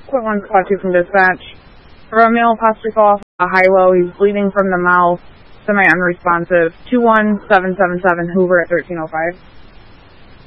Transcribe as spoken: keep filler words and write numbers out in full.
Quit one spot two from dispatch. Romeo apostrophe off, a high-low, he's bleeding from the mouth, semi-unresponsive. two one seven seven seven Hoover at thirteen oh five.